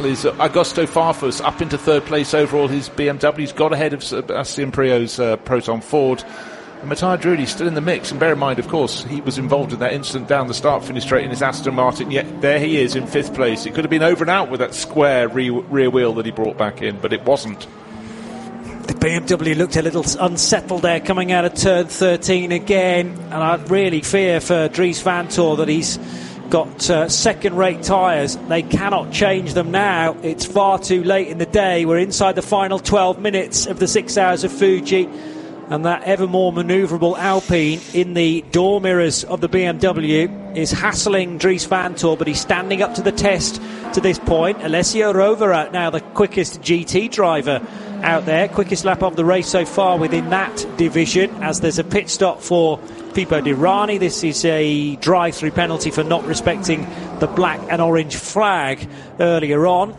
final is Augusto Farfus up into third place overall. His BMW's got ahead of Sebastian Priaulx's Proton Ford. And Matteo Drudi still in the mix, and bear in mind, of course, he was involved in that incident down the start-finish straight in his Aston Martin, yet there he is in 5th place. It could have been over and out with that square rear wheel that he brought back in, but it wasn't. The BMW looked a little unsettled there coming out of turn 13 again, and I really fear for Dries Vanthoor that he's got second-rate tyres. They cannot change them now. It's far too late in the day. We're inside the final 12 minutes of the 6 hours of Fuji. And that ever more manoeuvrable Alpine in the door mirrors of the BMW is hassling Dries Vanthoor, but he's standing up to the test to this point. Alessio Rovera now the quickest GT driver out there, quickest lap of the race so far within that division, as there's a pit stop for Pipo Derani. This is a drive-through penalty for not respecting the black and orange flag earlier on.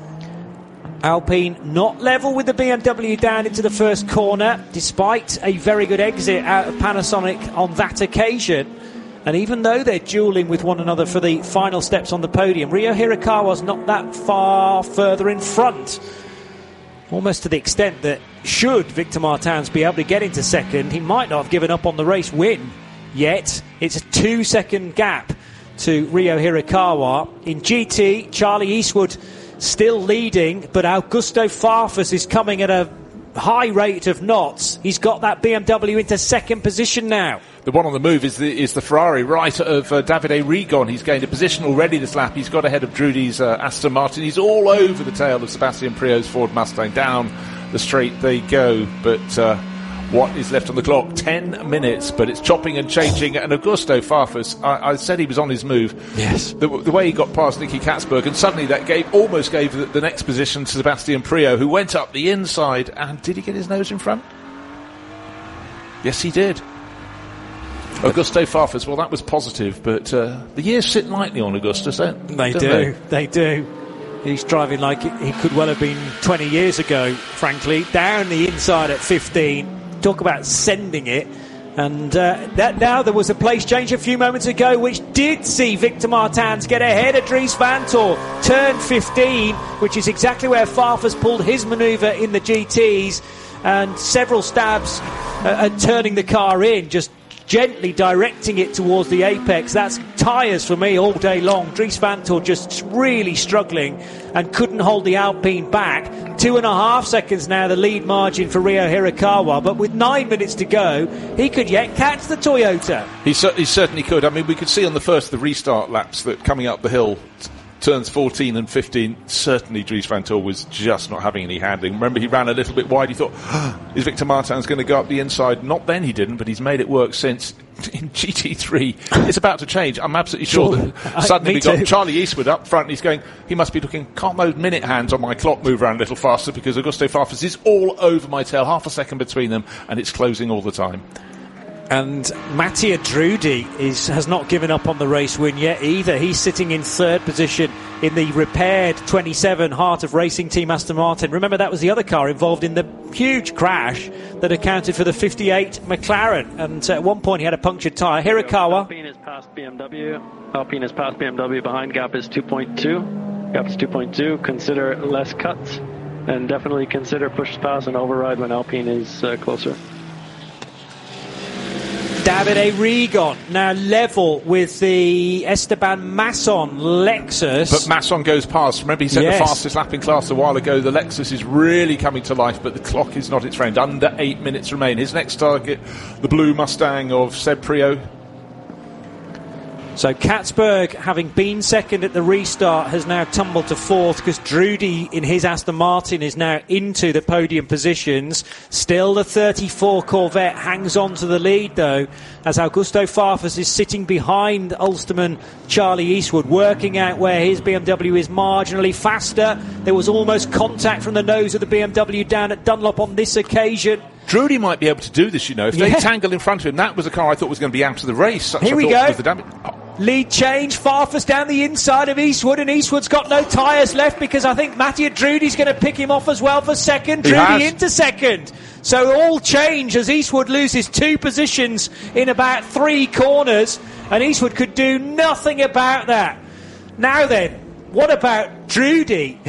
Alpine not level with the BMW down into the first corner, despite a very good exit out of Panasonic on that occasion. And even though they're duelling with one another for the final steps on the podium, Ryo Hirakawa's not that far further in front. Almost to the extent that should Victor Martins be able to get into second, he might not have given up on the race win yet. It's a 2-second gap to Ryo Hirakawa. In GT, Charlie Eastwood still leading, but Augusto Farfus is coming at a high rate of knots. He's got that BMW into second position now. The one on the move is the Ferrari right of Davide Rigon. He's gained a position already this lap. He's got ahead of Drudy's Aston Martin. He's all over the tail of Sebastian Priaulx's Ford Mustang. Down the straight they go, but what is left on the clock? 10 minutes, but it's chopping and changing. And Augusto Farfus, I said he was on his move. Yes. The way he got past Nicky Katzberg, and suddenly that almost gave the next position to Sebastian Priaulx, who went up the inside. And did he get his nose in front? Yes, he did. Augusto Farfus, well, that was positive, but the years sit lightly on Augustus, don't they? They do. He's driving like he could well have been 20 years ago, frankly. Down the inside at 15. Talk about sending it. And that now there was a place change a few moments ago which did see Victor Martins get ahead of Dries Vanthoor. Turn 15, which is exactly where Farfus pulled his manoeuvre in the GTs, and several stabs at turning the car in, just gently directing it towards the apex. That's tyres for me all day long. Dries Vanthoor just really struggling and couldn't hold the Alpine back. 2.5 seconds now the lead margin for Ryo Hirakawa, but with 9 minutes to go he could yet catch the Toyota. He certainly could. I mean, we could see on the restart laps that coming up the hill, turns 14 and 15, certainly Dries Vanthoor was just not having any handling. Remember, he ran a little bit wide. He thought, is Victor Martins going to go up the inside? Not then he didn't, but he's made it work since. In GT3, it's about to change. I'm absolutely sure that suddenly we got Charlie Eastwood up front, and he's going, he must be looking, can't those minute hands on my clock move around a little faster, because Augusto Farfus is all over my tail, half a second between them, and it's closing all the time. And Mattia Drudi has not given up on the race win yet either. He's sitting in third position in the repaired 27 Heart of Racing Team Aston Martin. Remember, that was the other car involved in the huge crash that accounted for the 58 McLaren. And at one point he had a punctured tyre. Hirakawa. Alpine is past BMW. Behind gap is 2.2. Gap is 2.2. Consider less cuts. And definitely consider push pass and override when Alpine is closer. Davide Rigon now level with the Esteban Masson Lexus. But Masson goes past. Remember, he said the fastest lap in class a while ago. The Lexus is really coming to life, but the clock is not its friend. Under 8 minutes remain. His next target, the blue Mustang of Seb Priaulx. So Katzberg, having been second at the restart, has now tumbled to fourth, because Drudy in his Aston Martin is now into the podium positions. Still the 34 Corvette hangs on to the lead, though, as Augusto Farfus is sitting behind Ulsterman Charlie Eastwood, working out where his BMW is marginally faster. There was almost contact from the nose of the BMW down at Dunlop on this occasion. Drudy might be able to do this, you know. If they tangle in front of him, that was a car I thought was going to be out of the race. Here we go. Lead change, Farfus down the inside of Eastwood, and Eastwood's got no tyres left, because I think Mattia Drudy's going to pick him off as well for second. Drudy into second. So all change as Eastwood loses 2 positions in about 3 corners, and Eastwood could do nothing about that. Now then, what about Drudy?